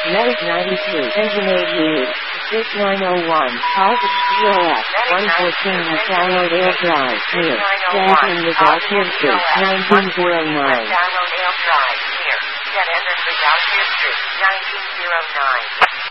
Medic 92. Engine 88. 6901. Halt. ZOF. 114 download air drive. Near. Dancing without history. 1909. Download air drive. Near. Dead end without history. 1909.